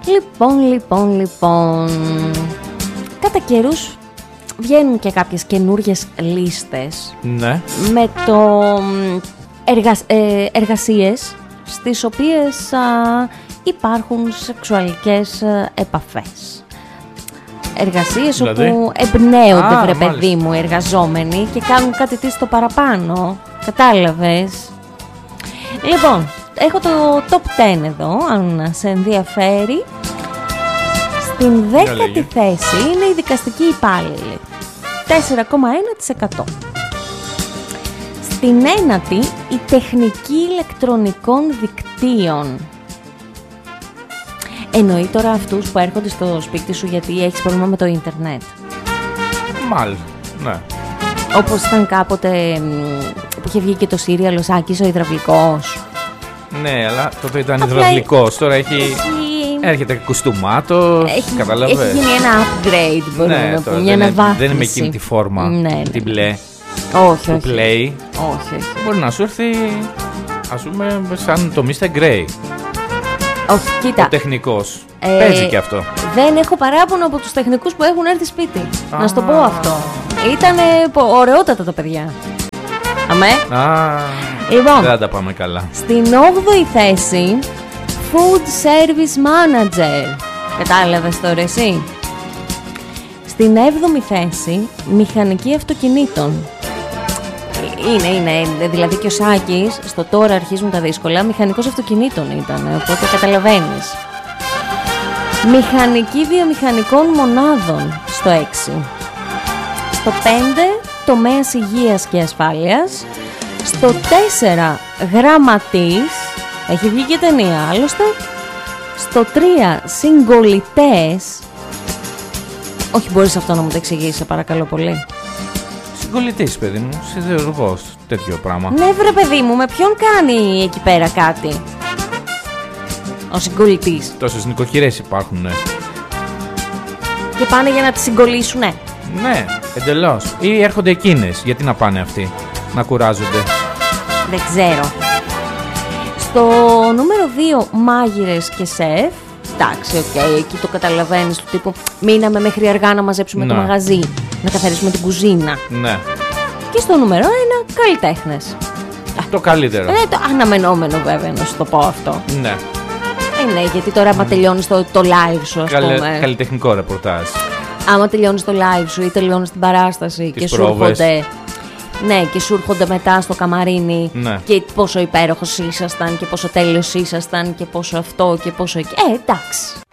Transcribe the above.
Λοιπόν. Κατά καιρούς βγαίνουν και κάποιες καινούργιες λίστες. Ναι. Με το εργασίες στις οποίες υπάρχουν σεξουαλικές επαφές. Εργασίες Δηλαδή? όπου εμπνέονται, βρε παιδί μου, οι εργαζόμενοι και κάνουν κάτι τι στο παραπάνω. Κατάλαβες? Λοιπόν, έχω το top 10 εδώ, αν σε ενδιαφέρει. Στην 10η θέση είναι οι δικαστικοί υπάλληλοι, 4,1%. Στην 9η η τεχνική ηλεκτρονικών δικτύων. Εννοεί τώρα αυτούς που έρχονται στο σπίτι σου γιατί έχεις πρόβλημα με το ίντερνετ. Μάλλον, ναι. Όπως ήταν κάποτε που είχε βγει και το σύριαλ ο Σάκης ο υδραυλικός. Ναι, αλλά τότε ήταν υδραυλικός, τώρα έρχεται κουστούμάτος, καταλαβαίνεις. Έχει γίνει ένα upgrade, μπορούμε να πούμε, μια αναβάθμιση. Δεν είναι με εκείνη τη φόρμα, ναι. την μπλε. Όχι. Play. Όχι. Μπορεί να σου έρθει, ας πούμε, σαν το Mr. Grey. Όχι, κοίτα. Ο τεχνικός. Παίζει και αυτό. Δεν έχω παράπονο από τους τεχνικούς που έχουν έρθει σπίτι. Να σου το πω αυτό. Ήτανε ωραιότατα τα παιδιά. Αμέ. Λοιπόν, δεν θα τα πάμε καλά. Στην 8η θέση, Food Service Manager. Κατάλαβες τώρα εσύ? Στην 7η θέση, μηχανική αυτοκινήτων. Είναι, δηλαδή και ο Σάκης, στο τώρα αρχίζουν τα δύσκολα, μηχανικός αυτοκινήτων ήταν, οπότε καταλαβαίνεις. Μηχανική βιομηχανικών μονάδων, στο 6. Στο 5, τομέας υγείας και ασφάλειας. Στο 4, γραμματής, έχει βγει και ταινία άλλωστε. Στο 3, συγκολητές. Όχι, μπορείς αυτό να μου το εξηγήσεις, σε παρακαλώ πολύ? Συγκολητής, παιδί μου, σιδηρουργός, τέτοιο πράγμα. Ναι, βρε παιδί μου, με ποιον κάνει εκεί πέρα κάτι ο συγκολητής? Τόσες νοικοκυρές υπάρχουν, ναι. Και πάνε για να τις συγκολήσουνε. Ναι, εντελώς. Ή έρχονται εκείνες, γιατί να πάνε αυτοί, να κουράζονται. Δεν ξέρω. Στο νούμερο 2, μάγειρες και σεφ. Εντάξει, εκεί το καταλαβαίνεις, του τύπου μείναμε μέχρι αργά να μαζέψουμε το μαγαζί, να καθαρίσουμε την κουζίνα. Ναι. Και στο νούμερο 1, καλλιτέχνες. Το καλύτερο. Το αναμενόμενο βέβαια, να σου το πω αυτό. Ναι. Ναι, γιατί τώρα άμα τελειώνεις το live σου, ας πούμε. Καλλιτεχνικό ρεπορτάζ. Άμα τελειώνεις το live σου ή τελειώνεις την παράσταση και σου έρχονται. Ναι, και σου έρχονται μετά στο καμαρίνι, ναι. Και πόσο υπέροχος ήσασταν και πόσο τέλειος ήσασταν και πόσο αυτό και πόσο εκεί. Εντάξει.